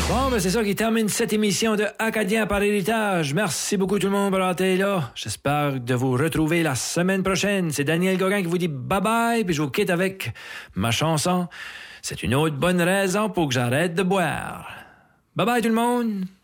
Bon, ben c'est ça qui termine cette émission de Acadien par héritage. Merci beaucoup tout le monde pour être là. J'espère de vous retrouver la semaine prochaine. C'est Daniel Gauguin qui vous dit bye-bye, puis je vous quitte avec ma chanson. C'est une autre bonne raison pour que j'arrête de boire. Bye-bye tout le monde!